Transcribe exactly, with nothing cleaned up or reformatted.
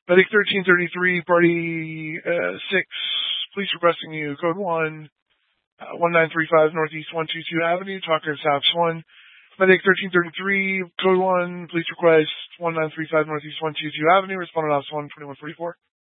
Medic thirteen thirty-three, party uh, six, police requesting you. Code one, uh, one nine three five Northeast one two two Avenue, Talker South one. Medic thirteen thirty-three, code one, police request one nine three five Northeast one two two Avenue, respondent officer one twenty-one forty-four.